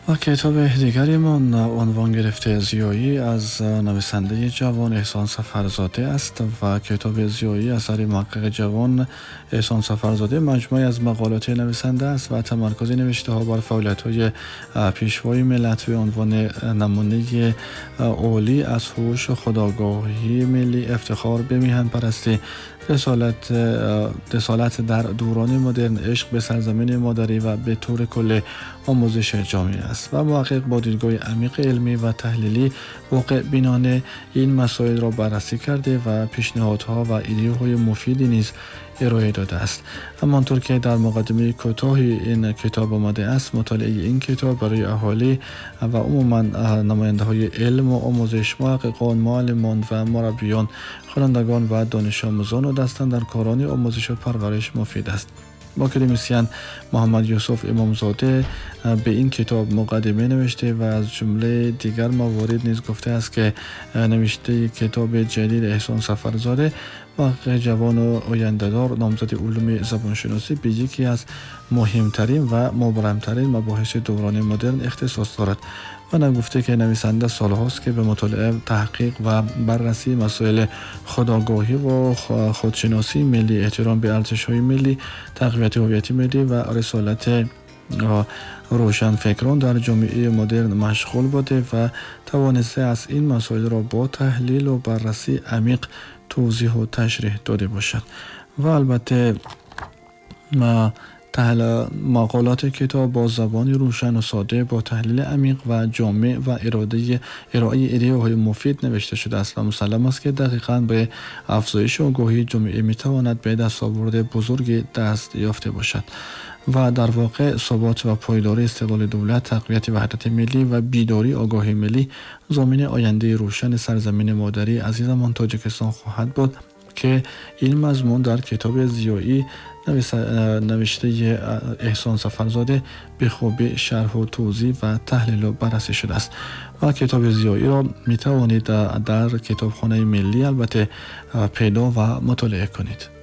و کتاب دیگری من عنوان گرفته زیایی از نویسنده جوان احسان سفرزاده است و کتاب زیایی اثر محقق جوان احسان سفرزاده مجموعه از مقالات نویسنده است و تمرکز نوشته ها بر فعالیت‌های پیشوای ملت به عنوان نمونه عالی از هوش و خودآگاهی ملی، افتخار به میهن پرستی، رسالت در دوران مدرن، عشق به سرزمین مادری و به طور کل آموزش جامعه است و محقق با دیدگاه عمیق علمی و تحلیلی واقع بینانه این مسائل را بررسی کرده و پیشنهادها و ایده‌های مفیدی نیز ارائه داده است. همانطور که در مقدمه کوتاهی این کتاب آمده است، مطالعه این کتاب برای اهالی و عموما نماینده های علم و آموزش، محققان، معلمان و مربیان، خوانندگان و دانش آموزان و دستاندرکاران آموزش و پرورش مفید است. اکادمیسین محمد یوسف امامزاده به این کتاب مقدمه نوشته و از جمله دیگر موارد نیز گفته است که نوشته کتاب جدید احسان سفرزاده، محقق جوان و آینده‌دار، نامزد علوم زبانشناسی، به یکی از مهمترین و مبرمترین مباحث دوران مدرن اختصاص دارد و نگفته که نویسنده سالهاست که به مطالعه، تحقیق و بررسی مسائل خودآگاهی و خودشناسی ملی، احترام به ارزش‌های ملی، تقویت هویت ملی و رسالت روشن فکران در جامعه مدرن مشغول بوده و توانسته از این مسائل را با تحلیل و بررسی عمیق توضیح و تشریح داده باشد. و البته مقالات کتاب با زبانی روشن و ساده، با تحلیل عمیق و جامع و ارائه ایده‌های مفید نوشته شده است و مسلم است که دقیقاً به افزایش آگاهی جامعه میتواند به دستاورد بزرگی دست یافته باشد و در واقع ثبات و پایداری استقلال دولت، تقویت وحدت ملی و بیداری آگاهی ملی ضامن آینده روشن سرزمین مادری عزیزمان تاجیکستان خواهد بود که این مضمون در کتاب زیایی نوشته احسان سفرزاده به خوبی شرح و توضیح و تحلیل و بررسی شده است و کتاب زیایی را می توانید در کتابخانه ملی البته پیدا و مطالعه کنید.